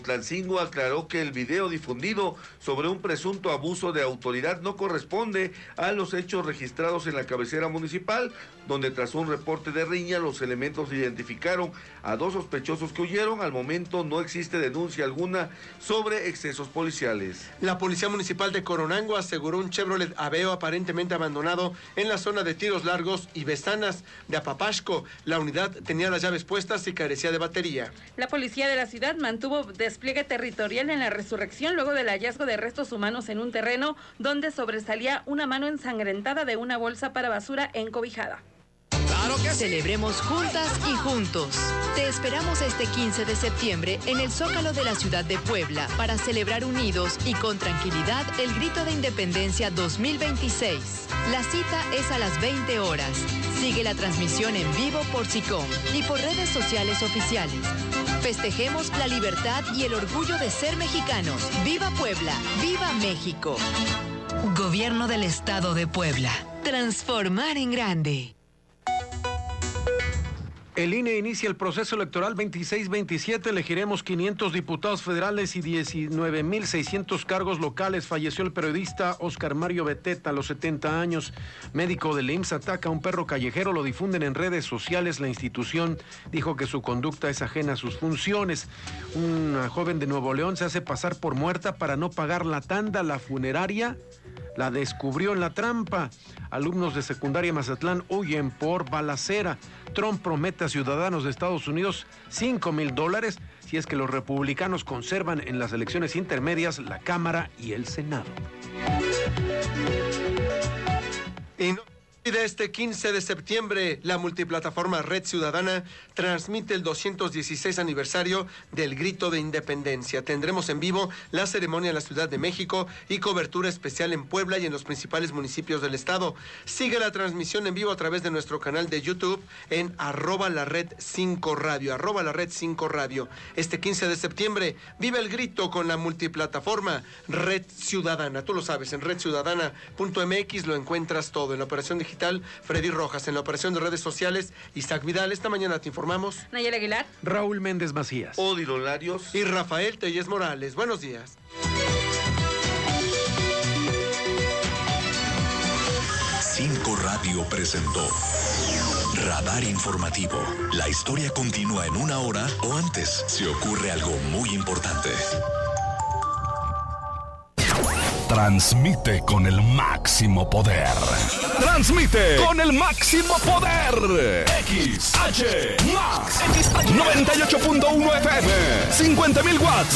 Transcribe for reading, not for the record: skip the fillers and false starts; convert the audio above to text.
Chilpancingo aclaró que el video difundido sobre un presunto abuso de autoridad no corresponde a los hechos registrados en la cabecera municipal, donde tras un reporte de riña los elementos identificaron a 2 sospechosos que huyeron. Al momento no existe denuncia alguna sobre excesos policiales. La Policía Municipal de Coronango aseguró un Chevrolet Aveo aparentemente abandonado en la zona de Tiros Largos y Besanas de Apapasco. La unidad tenía las llaves puestas y carecía de batería. La policía de la ciudad mantuvo despliegue territorial en la Resurrección luego del hallazgo de restos humanos en un terreno donde sobresalía una mano ensangrentada de una bolsa para basura encobijada. ¡Claro que sí! Celebremos juntas y juntos. Te esperamos este 15 de septiembre en el Zócalo de la ciudad de Puebla para celebrar unidos y con tranquilidad el Grito de Independencia 2026. La cita es a las 20 horas. Sigue la transmisión en vivo por SICOM y por redes sociales oficiales. Festejemos la libertad y el orgullo de ser mexicanos. ¡Viva Puebla! ¡Viva México! Gobierno del Estado de Puebla. Transformar en grande. El INE inicia el proceso electoral 26-27, elegiremos 500 diputados federales y 19,600 cargos locales. Falleció el periodista Oscar Mario Beteta a los 70 años. Médico del IMSS ataca a un perro callejero, lo difunden en redes sociales. La institución dijo que su conducta es ajena a sus funciones. Una joven de Nuevo León se hace pasar por muerta para no pagar la tanda. La funeraria la descubrió en la trampa. Alumnos de secundaria Mazatlán huyen por balacera. Trump promete a ciudadanos de Estados Unidos $5,000 si es que los republicanos conservan en las elecciones intermedias la Cámara y el Senado. Y de este 15 de septiembre, la multiplataforma Red Ciudadana transmite el 216 aniversario del Grito de Independencia. Tendremos en vivo la ceremonia en la Ciudad de México y cobertura especial en Puebla y en los principales municipios del estado. Sigue la transmisión en vivo a través de nuestro canal de YouTube en @lared5radio, @lared5radio. Este 15 de septiembre, vive el grito con la multiplataforma Red Ciudadana. Tú lo sabes, en redciudadana.mx lo encuentras todo. En la operación digital, Freddy Rojas. En la operación de redes sociales, Isaac Vidal. Esta mañana te informamos Nayel Aguilar, Raúl Méndez Macías, Odilo Larios y Rafael Telles Morales. Buenos días. Cinco Radio presentó Radar Informativo. La historia continúa en 1 hora o antes si ocurre algo muy importante. Transmite con el máximo poder. Transmite con el máximo poder. XH Max 98.1 FM, 50,000 watts